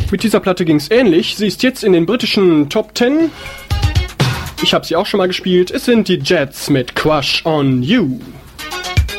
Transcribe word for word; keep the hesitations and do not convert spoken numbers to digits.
Mit dieser Platte ging's ähnlich. Sie ist jetzt in den britischen Top Ten. Ich habe sie auch schon mal gespielt. Es sind die Jets mit Crush on You.